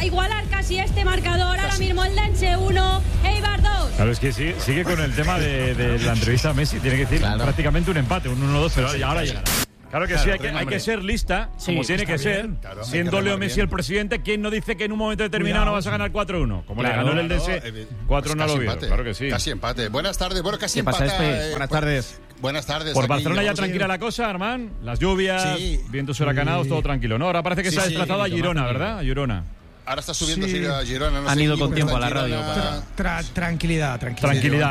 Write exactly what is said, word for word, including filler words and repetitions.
igualar casi este marcador. Ahora mismo el Lenche uno, Eibar dos. Claro, es que sigue, sigue con el tema de, de la entrevista a Messi. Tiene que decir claro. prácticamente un empate, un uno dos, pero sí, ahora llegará. Claro que claro, sí, hay que, hay que ser lista, sí, como tiene que ser. Bien, claro, siendo Leo Messi bien. el presidente, ¿quién no dice que en un momento determinado Cuidado, no vas a ganar cuatro uno? Como claro, le ganó el Eldense claro, cuatro uno pues a Oviedo. Claro que sí. Casi empate. Buenas tardes. Bueno, casi ¿Qué empate. Pasa, eh, Buenas tardes. Buenas tardes. Por Barcelona ya tranquila la cosa, Armán. Las lluvias, sí. vientos huracanados, sí. todo tranquilo, ¿no? Ahora parece que sí, se ha desplazado sí, a Girona, ¿verdad? A Girona. Ahora está subiendo sí. a Girona. No Han sé ido con tiempo a la radio. Para... Tra- tra- tranquilidad, tranquilidad. Tranquilidad.